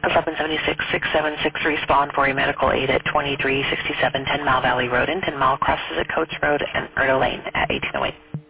1176-6763, respond for a medical aid at 2367 10 Mile Valley Road and 10 Mile crosses at Coates Road and Erda Lane at 1808.